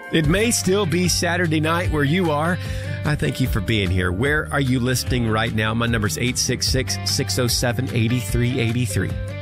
It may still be Saturday night where you are. I thank you for being here. Where are you listening right now? My number is 866-607-8383.